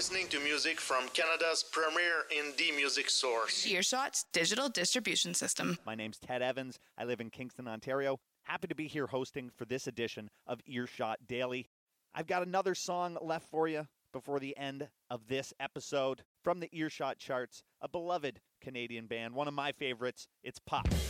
listening to music from Canada's premier indie music source. Earshot's digital distribution system. My name's Ted Evans. I live in Kingston, Ontario. Happy to be here hosting for this edition of Earshot Daily. I've got another song left for you before the end of this episode from the Earshot charts, a beloved Canadian band, one of my favorites. It's Puck.